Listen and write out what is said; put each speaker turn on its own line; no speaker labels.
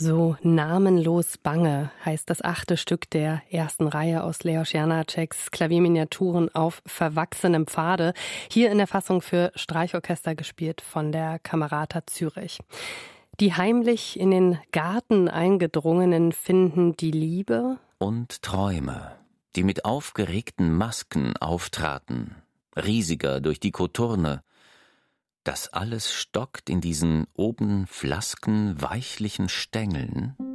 So namenlos bange heißt das 8. Stück der ersten Reihe aus Leos Janáčeks Klavierminiaturen auf verwachsenem Pfade. Hier in der Fassung für Streichorchester gespielt von der Camerata Zürich. Die heimlich in den Garten eingedrungenen finden die Liebe
und Träume, die mit aufgeregten Masken auftraten, riesiger durch die Koturne. Das alles stockt in diesen oben flasken, weichlichen Stängeln.